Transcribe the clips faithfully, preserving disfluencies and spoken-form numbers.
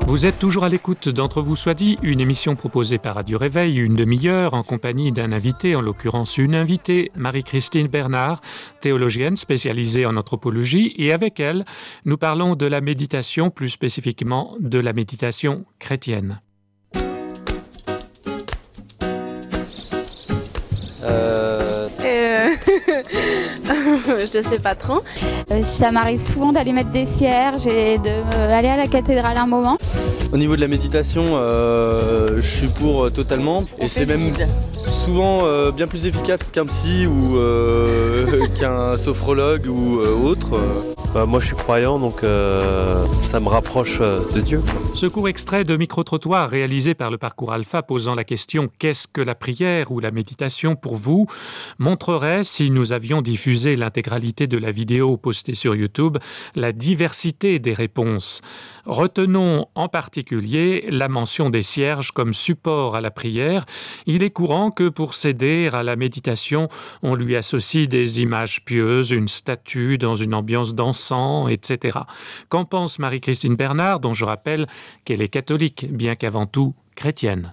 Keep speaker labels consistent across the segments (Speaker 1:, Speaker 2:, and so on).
Speaker 1: Vous êtes toujours à l'écoute d'Entre vous soit dit, une émission proposée par Radio Réveil, une demi-heure en compagnie d'un invité, en l'occurrence une invitée, Marie-Christine Bernard, théologienne spécialisée en anthropologie, et avec elle, nous parlons de la méditation, plus spécifiquement de la méditation chrétienne.
Speaker 2: Euh...
Speaker 3: Euh... je sais pas trop.
Speaker 4: Euh, ça m'arrive souvent d'aller mettre des cierges et d'aller à la cathédrale un moment.
Speaker 2: Au niveau de la méditation, euh, je suis pour euh, totalement.
Speaker 3: On
Speaker 2: et c'est même
Speaker 3: guide.
Speaker 2: souvent euh, bien plus efficace qu'un psy ou euh, qu'un sophrologue ou euh, autre.
Speaker 5: Bah, moi je suis croyant, donc euh, ça me rapproche de Dieu.
Speaker 1: Ce court extrait de Micro-trottoir réalisé par le Parcours Alpha posant la question « Qu'est-ce que la prière ou la méditation pour vous ?» montrerait, si nous avions diffusé l'intégralité de la vidéo postée sur YouTube, la diversité des réponses. Retenons en particulier la mention des cierges comme support à la prière. Il est courant que pour s'aider à la méditation, on lui associe des images pieuses, une statue dans une ambiance d'encens, et cetera. Qu'en pense Marie-Christine Bernard, dont je rappelle qu'elle est catholique, bien qu'avant tout chrétienne?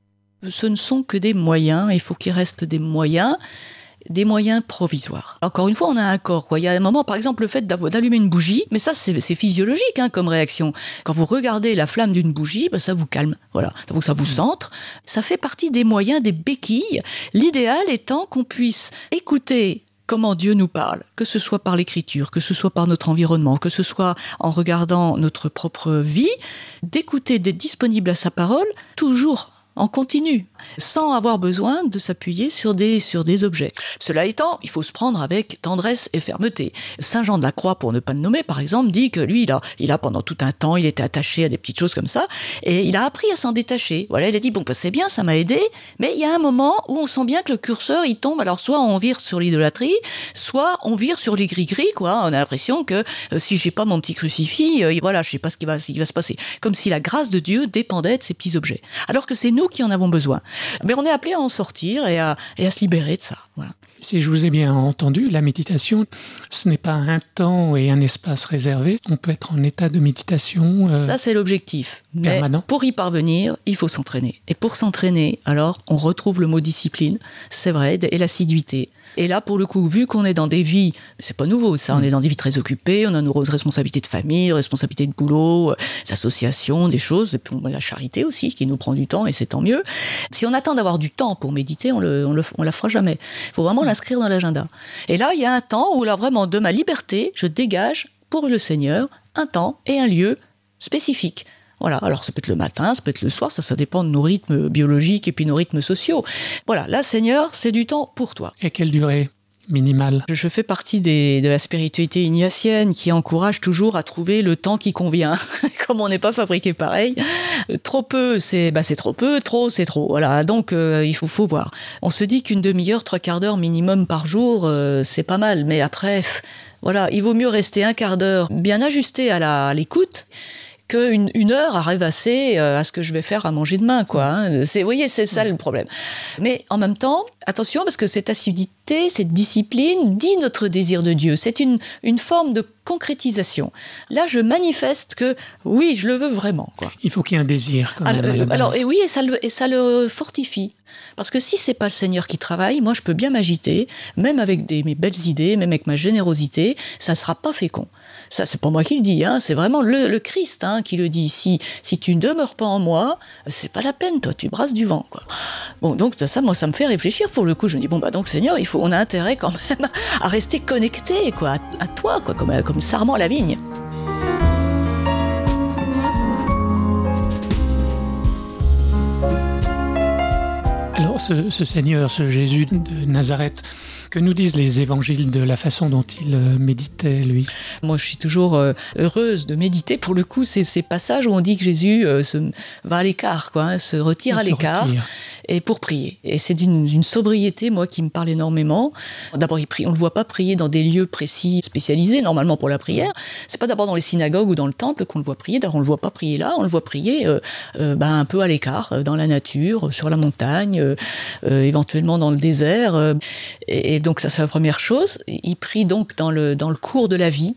Speaker 6: Ce ne sont que des moyens, il faut qu'il reste des moyens, des moyens provisoires. Encore une fois, on a un corps, quoi. Il y a un moment, par exemple, le fait d'allumer une bougie, mais ça, c'est, c'est physiologique hein, comme réaction. Quand vous regardez la flamme d'une bougie, ben, ça vous calme, voilà. Donc ça vous centre. Ça fait partie des moyens, des béquilles. L'idéal étant qu'on puisse écouter comment Dieu nous parle, que ce soit par l'écriture, que ce soit par notre environnement, que ce soit en regardant notre propre vie, d'écouter, d'être disponible à sa parole, toujours en continu, sans avoir besoin de s'appuyer sur des, sur des objets. Cela étant, il faut se prendre avec tendresse et fermeté. Saint Jean de la Croix, pour ne pas le nommer, par exemple, dit que lui, il a, il a pendant tout un temps, il était attaché à des petites choses comme ça, et il a appris à s'en détacher. Voilà, il a dit, bon, bah, c'est bien, ça m'a aidé, mais il y a un moment où on sent bien que le curseur, il tombe, alors soit on vire sur l'idolâtrie, soit on vire sur les gris-gris, quoi. On a l'impression que euh, si j'ai pas mon petit crucifix, euh, voilà, je sais pas ce qui va, ce qui va se passer. Comme si la grâce de Dieu dépendait de ces petits objets. Alors que c'est nous qui en avons besoin. Mais on est appelé à en sortir et à, et à se libérer de ça. Voilà.
Speaker 7: Si je vous ai bien entendu, la méditation, ce n'est pas un temps et un espace réservé. On peut être en état de méditation euh,
Speaker 6: Ça, c'est l'objectif. Mais
Speaker 7: permanent.
Speaker 6: Pour y parvenir, il faut s'entraîner. Et pour s'entraîner, alors, on retrouve le mot discipline, c'est vrai, et l'assiduité. Et là, pour le coup, vu qu'on est dans des vies, c'est pas nouveau ça, on est dans des vies très occupées, on a nos responsabilités de famille, responsabilités de boulot, des associations, des choses, et puis on a la charité aussi, qui nous prend du temps, et c'est tant mieux. Si on attend d'avoir du temps pour méditer, on le, on le, on la fera jamais. Il faut vraiment l'inscrire dans l'agenda. Et là, il y a un temps où, là, vraiment, de ma liberté, je dégage pour le Seigneur un temps et un lieu spécifiques. Voilà, alors ça peut être le matin, ça peut être le soir, ça, ça dépend de nos rythmes biologiques et puis nos rythmes sociaux. Voilà, là, Seigneur, c'est du temps pour toi.
Speaker 7: Et quelle durée minimale?
Speaker 6: Je fais partie des, de la spiritualité ignatienne qui encourage toujours à trouver le temps qui convient. Comme on n'est pas fabriqué pareil, trop peu, c'est, bah, c'est trop peu, trop, c'est trop. Voilà, donc euh, il faut, faut voir. On se dit qu'une demi-heure, trois quarts d'heure minimum par jour, euh, c'est pas mal, mais après, voilà, il vaut mieux rester un quart d'heure bien ajusté à, la, à l'écoute qu'une une heure à rêvasser à ce que je vais faire à manger demain, quoi. Hein. C'est, vous voyez, c'est ça le problème. Mais en même temps, attention, parce que cette assiduité, cette discipline dit notre désir de Dieu. C'est une, une forme de concrétisation. Là, je manifeste que, oui, je le veux vraiment, quoi.
Speaker 7: Il faut qu'il y ait un désir, quand même,
Speaker 6: alors,
Speaker 7: à la
Speaker 6: alors,
Speaker 7: base.
Speaker 6: et oui, et ça, le, et ça le fortifie. Parce que si c'est pas le Seigneur qui travaille, moi, je peux bien m'agiter, même avec des, mes belles idées, même avec ma générosité, ça ne sera pas fécond. Ça, c'est pas moi qui le dis, hein, c'est vraiment le, le Christ hein, qui le dit. Si, si tu ne demeures pas en moi, c'est pas la peine, toi, tu brasses du vent, quoi. Bon, donc ça, moi, ça me fait réfléchir pour le coup. Je me dis, bon, bah donc, Seigneur, il faut, on a intérêt quand même à rester connecté, quoi, à, à toi, quoi, comme, comme sarment à la vigne.
Speaker 7: Alors, ce, ce Seigneur, ce Jésus de Nazareth, que nous disent les évangiles de la façon dont il euh, méditait, lui?
Speaker 6: Moi, je suis toujours euh, heureuse de méditer. Pour le coup, c'est ces passages où on dit que Jésus euh, se, va à l'écart, quoi, hein, se retire il à l'écart. Retire. Et pour prier. Et c'est d'une, d'une sobriété, moi, qui me parle énormément. D'abord, il prie, on ne le voit pas prier dans des lieux précis, spécialisés, normalement, pour la prière. C'est pas d'abord dans les synagogues ou dans le temple qu'on le voit prier. D'ailleurs, on ne le voit pas prier là, on le voit prier euh, euh, ben, un peu à l'écart, euh, dans la nature, sur la montagne, euh, euh, éventuellement dans le désert. Euh, et, et donc, ça, c'est la première chose. Il prie donc dans le, dans le cours de la vie.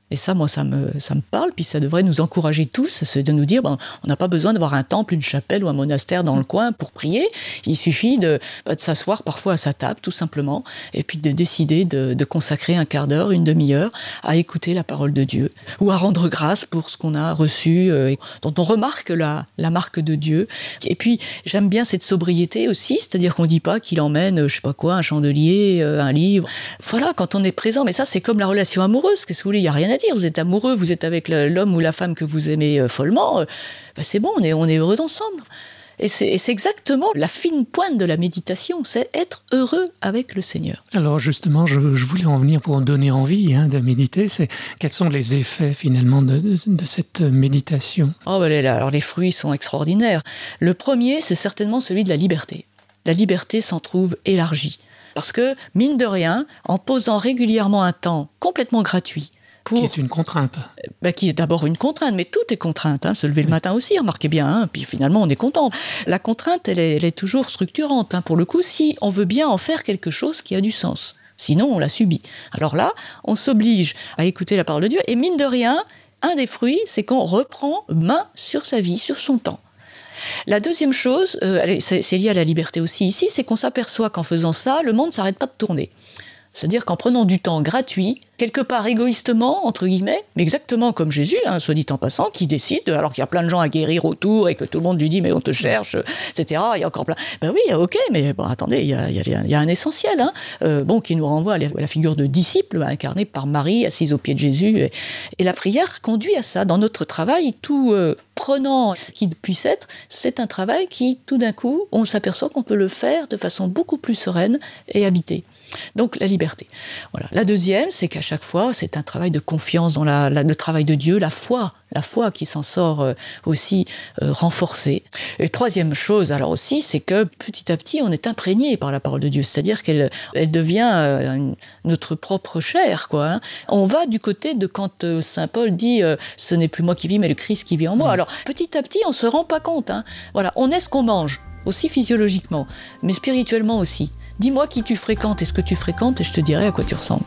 Speaker 6: Et ça, moi, ça me, ça me parle, puis ça devrait nous encourager tous, c'est de nous dire, ben, on n'a pas besoin d'avoir un temple, une chapelle ou un monastère dans le coin pour prier. Il suffit de, de s'asseoir parfois à sa table, tout simplement, et puis de décider de, de consacrer un quart d'heure, une demi-heure à écouter la parole de Dieu, ou à rendre grâce pour ce qu'on a reçu, euh, dont on remarque la, la marque de Dieu. Et puis, j'aime bien cette sobriété aussi, c'est-à-dire qu'on ne dit pas qu'il emmène, je sais pas quoi, un chandelier, euh, un livre. Voilà, quand on est présent, mais ça, c'est comme la relation amoureuse, qu'est-ce que vous voulez, il n'y a rien à dire. Vous êtes amoureux, vous êtes avec l'homme ou la femme que vous aimez follement, ben c'est bon, on est, on est heureux ensemble. Et c'est, et c'est exactement la fine pointe de la méditation, c'est être heureux avec le Seigneur.
Speaker 7: Alors justement, je, je voulais en venir pour donner envie hein, de méditer. C'est, quels sont les effets finalement de, de, de cette méditation ?
Speaker 6: Oh, ben là, alors les fruits sont extraordinaires. Le premier, c'est certainement celui de la liberté. La liberté s'en trouve élargie. Parce que, mine de rien, en posant régulièrement un temps complètement gratuit, pour,
Speaker 7: qui est une contrainte.
Speaker 6: Ben, qui est d'abord une contrainte, mais tout est contrainte. Hein. Se lever oui. le matin aussi, remarquez bien, hein, puis finalement on est content. La contrainte, elle est, elle est toujours structurante, hein, pour le coup, si on veut bien en faire quelque chose qui a du sens. Sinon, on la subit. Alors là, on s'oblige à écouter la parole de Dieu, et mine de rien, un des fruits, c'est qu'on reprend main sur sa vie, sur son temps. La deuxième chose, euh, c'est, c'est lié à la liberté aussi ici, c'est qu'on s'aperçoit qu'en faisant ça, le monde ne s'arrête pas de tourner. C'est-à-dire qu'en prenant du temps gratuit, quelque part égoïstement, entre guillemets, mais exactement comme Jésus, hein, soit dit en passant, qui décide, alors qu'il y a plein de gens à guérir autour et que tout le monde lui dit « mais on te cherche », et cetera. Il y a encore plein... Ben oui, ok, mais bon, attendez, il y a, il y a, il y a un essentiel, hein, euh, bon, qui nous renvoie à la figure de disciple incarnée par Marie, assise aux pieds de Jésus. Et, et la prière conduit à ça. Dans notre travail, tout euh, prenant qu'il puisse être, c'est un travail qui, tout d'un coup, on s'aperçoit qu'on peut le faire de façon beaucoup plus sereine et habitée. Donc la liberté. Voilà. La deuxième, c'est qu'à chaque fois, c'est un travail de confiance dans la, la, le travail de Dieu, la foi, la foi qui s'en sort euh, aussi euh, renforcée. Et troisième chose, alors aussi, c'est que petit à petit, on est imprégné par la parole de Dieu, c'est-à-dire qu'elle elle devient euh, une, notre propre chair, quoi. Hein. On va du côté de quand euh, saint Paul dit euh, « ce n'est plus moi qui vis, mais le Christ qui vit en moi mmh. ». Alors petit à petit, on se rend pas compte. Hein. Voilà, on est ce qu'on mange, aussi physiologiquement, mais spirituellement aussi. Dis-moi qui tu fréquentes et ce que tu fréquentes et je te dirai à quoi tu ressembles.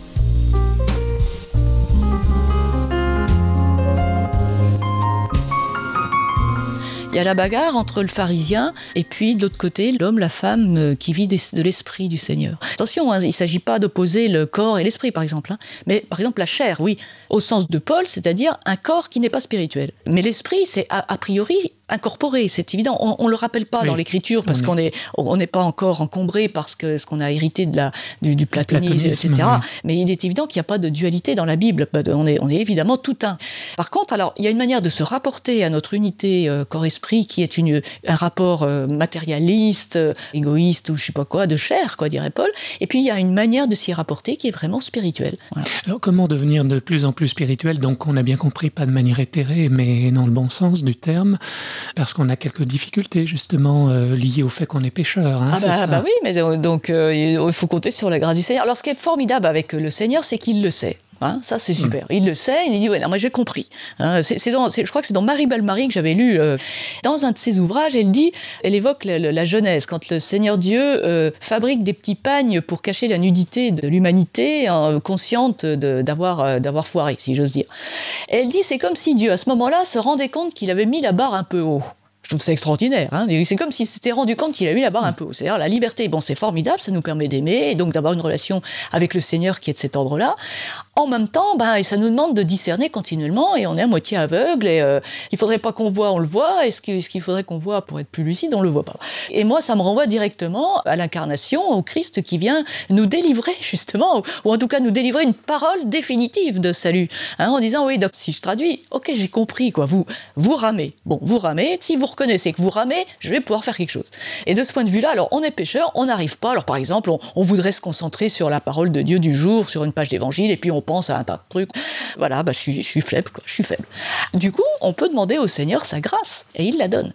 Speaker 6: Il y a la bagarre entre le pharisien et puis de l'autre côté, l'homme, la femme qui vit de l'esprit du Seigneur. Attention, hein, il ne s'agit pas d'opposer le corps et l'esprit, par exemple. Hein, mais par exemple, la chair, oui, au sens de Paul, c'est-à-dire un corps qui n'est pas spirituel. Mais l'esprit, c'est a, a priori incorporé, c'est évident. On ne le rappelle pas oui. dans l'écriture parce on qu'on n'est on n'est pas encore encombré parce que ce qu'on a hérité de la, du, du platonisme, platonisme, et cetera. Oui. Mais il est évident qu'il n'y a pas de dualité dans la Bible. On est, on est évidemment tout un. Par contre, alors, il y a une manière de se rapporter à notre unité euh, corps-esprit qui est une, un rapport euh, matérialiste, euh, égoïste ou je ne sais pas quoi, de chair, quoi, dirait Paul. Et puis, il y a une manière de s'y rapporter qui est vraiment spirituelle. Voilà.
Speaker 7: Alors, comment devenir de plus en plus spirituel ? Donc, on a bien compris, pas de manière éthérée, mais dans le bon sens du terme. Parce qu'on a quelques difficultés, justement, euh, liées au fait qu'on est pécheur. Hein,
Speaker 6: ah, bah,
Speaker 7: ça.
Speaker 6: bah oui, mais donc euh, il faut compter sur la grâce du Seigneur. Alors, ce qui est formidable avec le Seigneur, c'est qu'il le sait. Hein, ça, c'est super. Mmh. Il le sait, il dit, ouais, non, moi j'ai compris. Hein, c'est, c'est dans, c'est, je crois que c'est dans Marie-Belle-Marie que j'avais lu, euh, dans un de ses ouvrages, elle dit, elle évoque la, la, la Genèse, quand le Seigneur Dieu euh, fabrique des petits pagnes pour cacher la nudité de l'humanité, hein, consciente de, d'avoir, euh, d'avoir foiré, si j'ose dire. Et elle dit, c'est comme si Dieu, à ce moment-là, se rendait compte qu'il avait mis la barre un peu haut. Je trouve ça extraordinaire. Hein. C'est comme s'il s'était rendu compte qu'il a mis la barre un peu haut. C'est-à-dire la liberté, bon, c'est formidable, ça nous permet d'aimer et donc d'avoir une relation avec le Seigneur qui est de cet ordre-là. En même temps, ben, ça nous demande de discerner continuellement et on est à moitié aveugle et euh, qu'il faudrait pas qu'on voit, on le voit, et ce qu'il, ce qu'il faudrait qu'on voit pour être plus lucide, on le voit pas. Et moi, ça me renvoie directement à l'incarnation, au Christ qui vient nous délivrer justement, ou, ou en tout cas nous délivrer une parole définitive de salut, hein, en disant oui, donc si je traduis, ok, j'ai compris quoi, vous vous ramez, bon, vous ramez, si vous reconnaissez que vous ramez, je vais pouvoir faire quelque chose. Et de ce point de vue-là, alors on est pécheur, on n'arrive pas, alors par exemple, on, on voudrait se concentrer sur la parole de Dieu du jour, sur une page d'évangile, et puis on pense à un tas de trucs. Voilà, bah, je suis, je suis faible, quoi, je suis faible. Du coup, on peut demander au Seigneur sa grâce, et il la donne.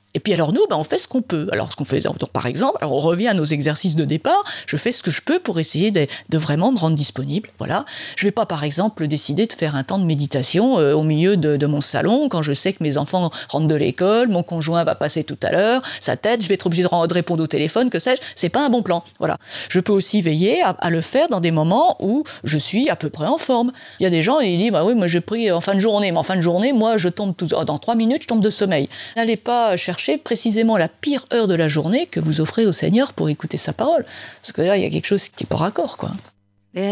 Speaker 6: Et puis alors nous, ben, on fait ce qu'on peut. Alors ce qu'on fait, par exemple, alors on revient à nos exercices de départ, je fais ce que je peux pour essayer de, de vraiment me rendre disponible. Voilà. Je ne vais pas, par exemple, décider de faire un temps de méditation euh, au milieu de, de mon salon, quand je sais que mes enfants rentrent de l'école, mon conjoint va passer tout à l'heure, sa tête, je vais être obligée de, de répondre au téléphone, que sais-je, c'est pas un bon plan. Voilà. Je peux aussi veiller à, à le faire dans des moments où je suis à peu près en forme. Il y a des gens, ils disent, bah oui, moi j'ai pris en fin de journée, mais en fin de journée, moi je tombe tout, dans trois minutes, je tombe de sommeil. N'allez pas chercher précisément la pire heure de la journée que vous offrez au Seigneur pour écouter sa parole. Parce que là, il y a quelque chose qui n'est pas raccord, quoi.